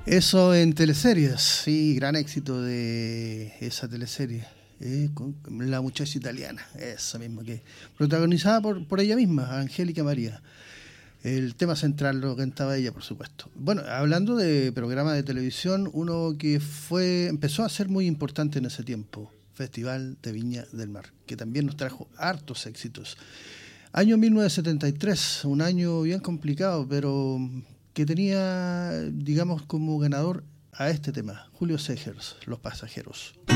Eso en teleseries, sí, gran éxito de esa teleserie. Con la muchacha italiana, esa misma que protagonizada por ella misma, Angélica María. El tema central lo cantaba ella, por supuesto. Bueno, hablando de programa de televisión, uno que empezó a ser muy importante en ese tiempo, Festival de Viña del Mar, que también nos trajo hartos éxitos. Año 1973, un año bien complicado, pero que tenía, digamos, como ganador a este tema, Julio Segers, Los Pasajeros.